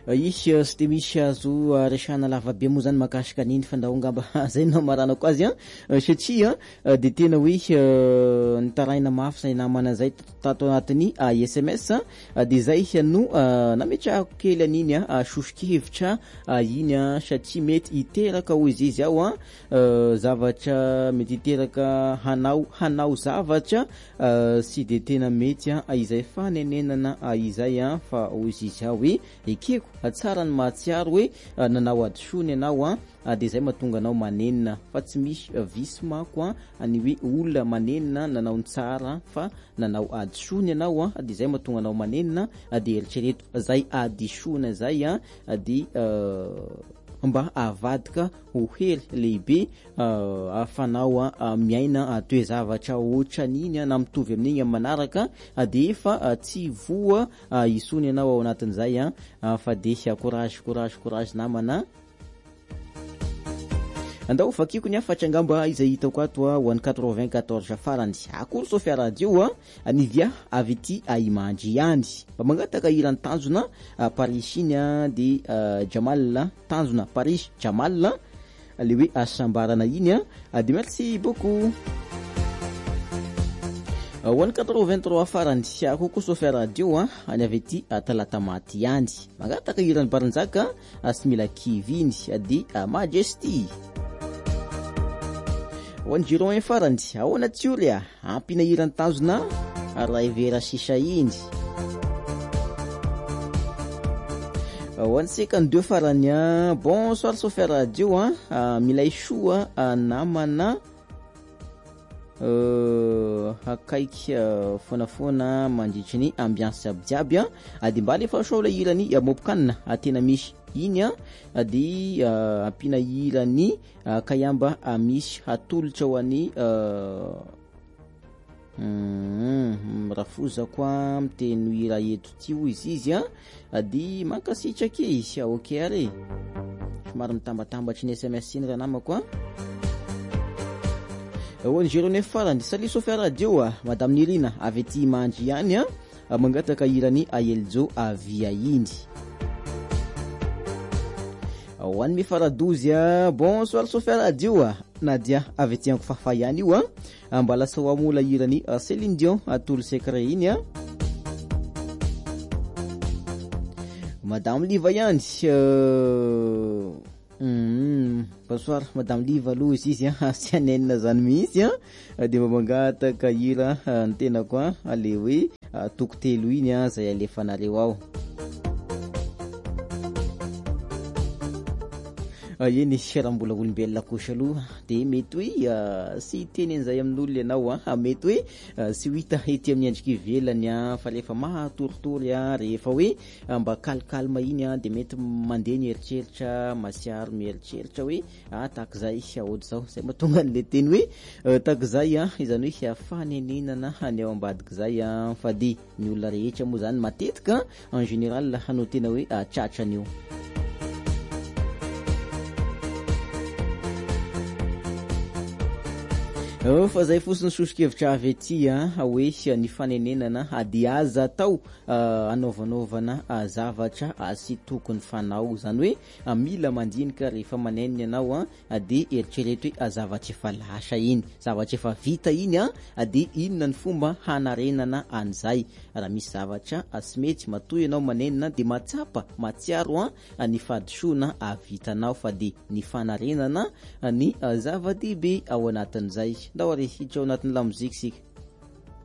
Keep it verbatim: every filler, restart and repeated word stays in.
Isy sy de misy azo resahana lavabe moa zany makasika niny fandrahongamba zay no maranako azy a satria de tena hoe nitaraina mafy zay namana zay tato anatiny S M S de zay no nametrahako kely aniny a sosokevitra iny a satria mety hiteraka ho izy izy ao a zavatra mety hiteraka hanao hanao zavatra sy de tena mety a izay fanenenana izay a fa ho izy izy ao hoe ekeko tsara ny mahatsiaro hoe nanao adisony ianao a de zay mahatonga anao manenina fa tsy misy visy mako a ny hoe olona manenina nanao ny tsara fa nanao adisony ianao a de zay mahatonga anao manenina de eritrereto zay adisona zay a de mba avadika ho hely lehibe afanao miaina toe-zavatra ohatran'iny na mitovy amin'igny manaraka de efa tsy voa isony ianao ao anatin'izay fa de courage courage courage namana andao fakiko ny afatra angamba izay hitako ato ho an'ny quatre-vingt-quatorze farany akory Sofia radio a nivia avy ety Imandry ihany mba mangataka irany tanjona Paris iny de Jamal tanjona Paris Jamal le hoe asambarana iny de merci beaucoup ho an'ny quatre-vingt-trois farany akoko Sofia radio a any avy ety talata maty ihany mangataka irany baranjaka sy mila kiviny de Majesty Wan jiro en farany ao natioly ampina irany tanjona ray vera sisa iny wan second deux farany bonsoir Sofia radio a milay soa namana euh akaiky fonafona mandritry ny ambiance jiaby a de mba lefa show la irany mopokanina atena misy iny a de ampina irany kayamba misy hatolotra ho any rafoza kwa miteno ira eto ty ho izy izy a de mankasitraka izy ok are somary mitambatambatry ny S M S iny raha namako a Wan zero neuf farany sali Sofia radio a madame Nirina avy ety Imandry ihany a mangataka irany Aeljo avia iny wan mi fara douze a bonsoir Sofia radio a Nadia avy ety Ankofafa ihany io a mba lasa ho amola irany Céline Dion atolo secret iny a madame Liva ihany Mm, bonsoir madame Liva aloha izy izy sy anenina zany mihitsy de mba mangataka ira ny tenako a le hoe tokotelo iny zay alefanareo ao eny siarambola olombelona kosa aloha de mety hoe sy teny an'izay amin'olona ianao a mety hoe sy hita ety amin'ny andriky velany fa rehefa mahatoritory rehefa hoe mba kalikalma iny de mety mandeha ny eritreritra masiaro mieritreritra hoe takizay ohatra zao zay mahatonga an'le teny hoe takizay izany hoe fanenenana ny ao ambadiky zay fa de ny olona rehetra moa zany matetika en général hanao tena hoe tratrany io fa zay fosiny sosokevitra avy ety hoe ny fanenenana ady aza tao anaovanovana zavatra sy tokony fanao zany hoe mila mandinika rehefa manenina ianao de eritrereto hoe zavatra efa lasa iny zavatra efa vita iny de inona ny fomba hanarenana an'izay raha misy zavatra sy mety matoy ianao manenina de matsapa matsiaro ny fadisoana vitanao fa de ny fanarenana ny zava-dehibe ao anatin'izay ndao ary hiditra ao anatin'ny lamozika sika